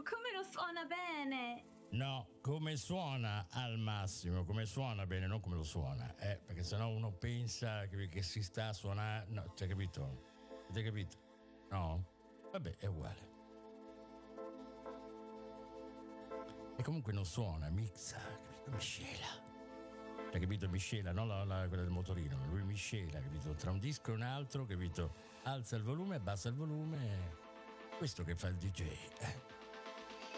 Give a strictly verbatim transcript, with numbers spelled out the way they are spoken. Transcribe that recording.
come lo suona bene! No, come suona al massimo, come suona bene, non come lo suona, eh, perché sennò uno pensa che, che si sta a suonare. No, ti hai capito? Ti hai capito? No? Vabbè, è uguale. E comunque non suona, mixa, capito? Miscela. Hai capito? Miscela, non la, la, quella del motorino, lui miscela, capito? Tra un disco e un altro, capito? Alza il volume, abbassa il volume. Questo che fa il D J, eh.